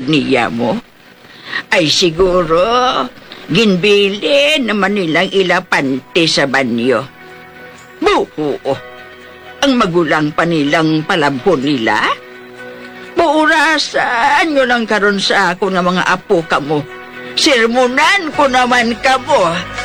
niya mo? Ay siguro, ginbili naman nilang ilapante sa banyo. Buo, ang magulang pa nilang palabhon nila? Buurasan nyo lang karon sa ako ng mga apo ka mo. Sirmunan ko naman ka mo.